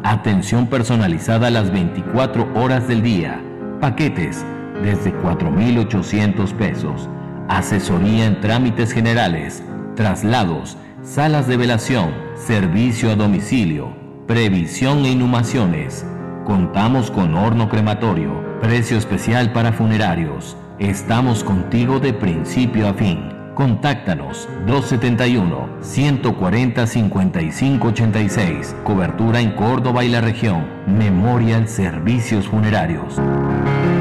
Atención personalizada las 24 horas del día. Paquetes desde 4.800 pesos. Asesoría en trámites generales, traslados, salas de velación, servicio a domicilio, previsión e inhumaciones. Contamos con horno crematorio, precio especial para funerarios. Estamos contigo de principio a fin. Contáctanos 271-140-5586. Cobertura en Córdoba y la región. Memorial Servicios Funerarios.